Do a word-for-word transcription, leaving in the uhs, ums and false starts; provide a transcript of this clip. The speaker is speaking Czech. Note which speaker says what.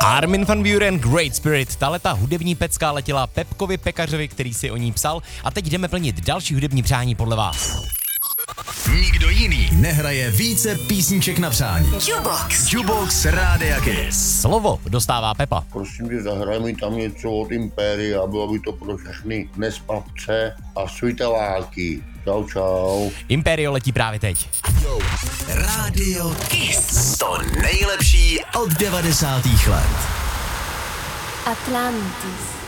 Speaker 1: Armin van Buuren, Great Spirit. Ta leta hudební pecka letěla Pepkovi Pekařovi, který si o ní psal. A teď jdeme plnit další hudební přání podle vás.
Speaker 2: Nikdo jiný nehraje více písniček na přání.
Speaker 3: Jukebox.
Speaker 2: Jukebox Rádia Kiss.
Speaker 1: Slovo dostává Pepa.
Speaker 4: Prosím tě, zahraj mi tam něco od Impéria, bylo by to pro všechny nespavce a svítaválky. Čau, čau.
Speaker 1: Imperio letí právě teď.
Speaker 2: Rádio Kiss. To nejlepší od devadesátých let.
Speaker 3: Atlantis.